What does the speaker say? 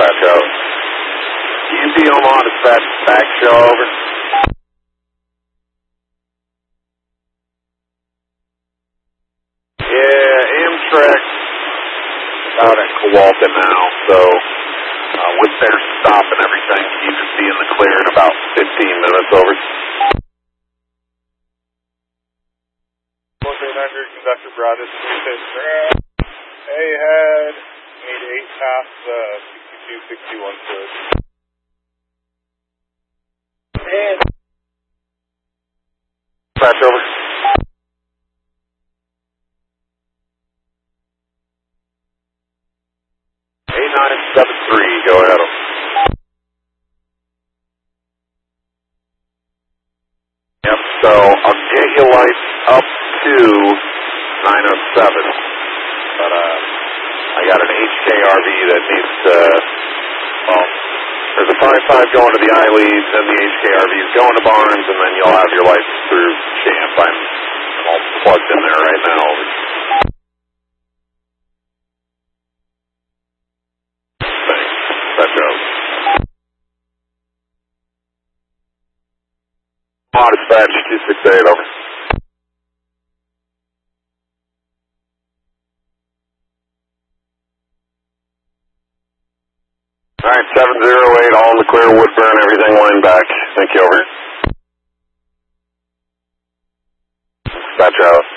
Dispatch out. UP Omaha Dispatch back show over. Yeah, Amtrak out at Kowalton now, so with their stop and everything, you should be in the clear in about 15 minutes over. 4800, conductor Broadus, A-head, need 8 past 6261 clear. And Dispatch over. A973, go ahead. Yep, so I'll get your lights up to 907, but I got an HKRV that needs to, well, there's a 5.5 going to the I-leads, and the HKRV is going to Barnes, and then you'll have your lights through Champ. I'm all plugged in there right now. Thanks. That's out. Omaha Dispatch 268, over. Alright, 708, all in the clear, Woodburn, everything line back. Thank you, over. Dispatch out.